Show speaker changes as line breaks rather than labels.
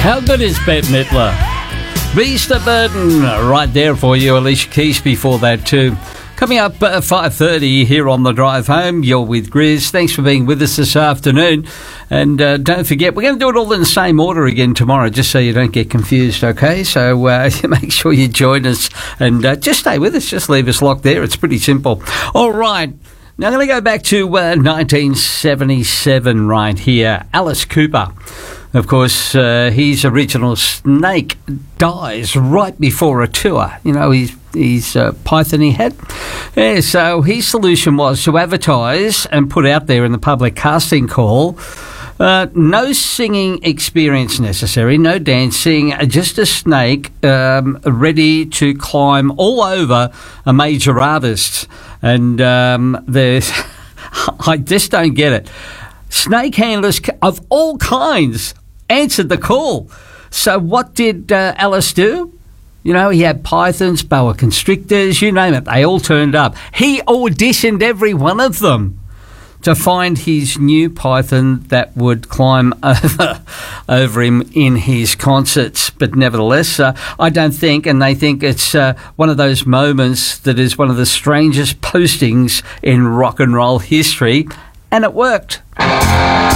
How good is Bette Midler? Beast of Burden right there for you. Alicia Keys before that too. Coming up at 5:30 here on The Drive Home, you're with Grizz. Thanks for being with us this afternoon. And don't forget, we're going to do it all in the same order again tomorrow, just so you don't get confused, okay? So make sure you join us and just stay with us. Just leave us locked there. It's pretty simple. All right. Now I'm going to go back to 1977 right here. Alice Cooper. Of course, his original Snake dies right before a tour. You know, his python he had. Yeah, so his solution was to advertise and put out there in the public casting call, no singing experience necessary, no dancing, just a snake ready to climb all over a major artist. And there's, I just don't get it. Snake handlers of all kinds answered the call. So what did Alice do? You know, he had pythons, boa constrictors, you name it. They all turned up. He auditioned every one of them to find his new python that would climb over him in his concerts. But nevertheless, I don't think, and they think it's one of those moments that is one of the strangest postings in rock and roll history, and it worked.